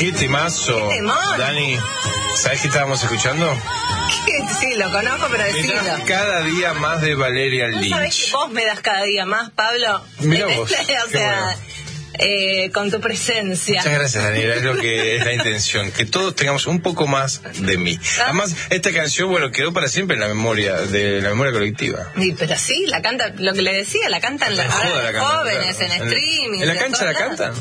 Qué temazo. Qué temón. Dani, ¿sabes qué estábamos escuchando? Sí, lo conozco, pero decilo. Cada día más de Valeria ¿Vos sabés Lynch. que vos me das cada día más, Pablo? Mirá vos, O qué sea, con tu presencia. Muchas gracias, Daniela, es lo que es la intención, que todos tengamos un poco más de mí. Además, esta canción, bueno, quedó para siempre en la memoria colectiva. Sí, pero sí, la canta, lo que le decía, la cantan las jóvenes, claro. en streaming. ¿En la cancha la cantan?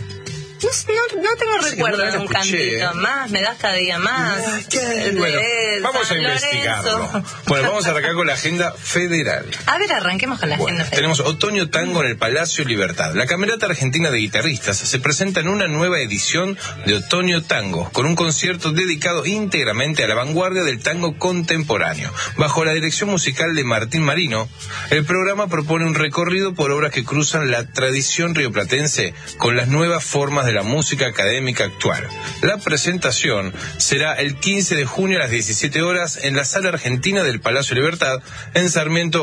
No tengo recuerdo de un escuché, cantito más, me das cada día más. Bueno, vamos a investigarlo. Bueno, vamos a arrancar con la agenda federal. A ver, arranquemos con la agenda federal. Tenemos Otoño Tango en el Palacio Libertad. La Camerata Argentina de Guitarristas se presenta en una nueva edición de Otoño Tango, con un concierto dedicado íntegramente a la vanguardia del tango contemporáneo. Bajo la dirección musical de Martín Marino, el programa propone un recorrido por obras que cruzan la tradición rioplatense con las nuevas formas de la música académica actual. La presentación será el 15 de junio a las 17 horas en la Sala Argentina del Palacio Libertad, en Sarmiento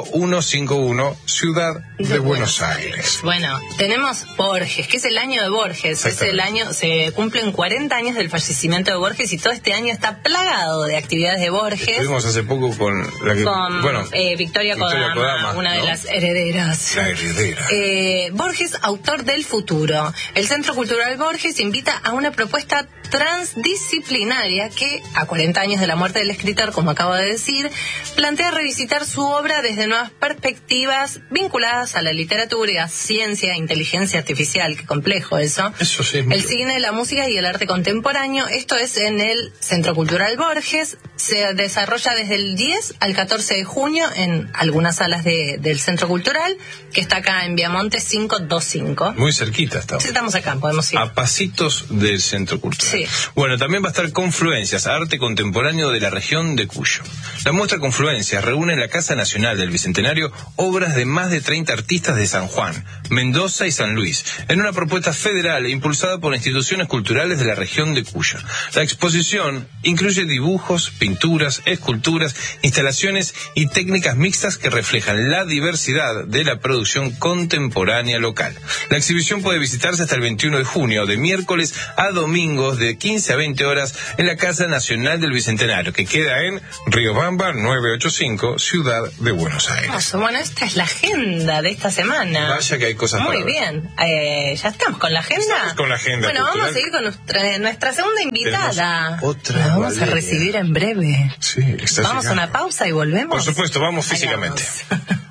151, Ciudad de Buenos Aires. Bueno, tenemos Borges, que es el año de Borges. Es el año, se cumplen 40 años del fallecimiento de Borges y todo este año está plagado de actividades de Borges. Estuvimos hace poco con la que, Victoria Kodama, una de las herederas. La heredera. Borges, autor del futuro. El Centro Cultural Borges invita a una propuesta transdisciplinaria que, a 40 años de la muerte del escritor, como acabo de decir, plantea revisitar su obra desde nuevas perspectivas vinculadas a la literatura y a ciencia e inteligencia artificial. Qué complejo eso. Eso sí. El cine, la música y el arte contemporáneo. Esto es en el Centro Cultural Borges. Se desarrolla desde el 10 al 14 de junio en algunas salas del Centro Cultural, que está acá en Viamonte 525. Muy cerquita estamos. Sí, estamos acá, podemos ir. A pasitos del Centro Cultural. Sí. Bueno, también va a estar Confluencias, arte contemporáneo de la región de Cuyo. La muestra Confluencias reúne en la Casa Nacional del Bicentenario obras de más de 30 artistas de San Juan, Mendoza y San Luis, en una propuesta federal impulsada por instituciones culturales de la región de Cuyo. La exposición incluye dibujos, pinturas, esculturas, instalaciones y técnicas mixtas que reflejan la diversidad de la producción contemporánea local. La exhibición puede visitarse hasta el 21 de junio, de miércoles a domingos, de 15 a 20 horas, en la Casa Nacional del Bicentenario, que queda en Riobamba 985, Ciudad de Buenos Aires. Bueno, esta es la agenda de esta semana. Vaya que hay cosas muy para ver. bien. ¿Ya estamos con la agenda? Estamos con la agenda Bueno, cultural. vamos a seguir con nuestra segunda invitada. Tenemos otra La vamos Valeria. a recibir en breve. Sí, está Vamos a llegando. una pausa y volvemos. Por supuesto, vamos físicamente. Vamos.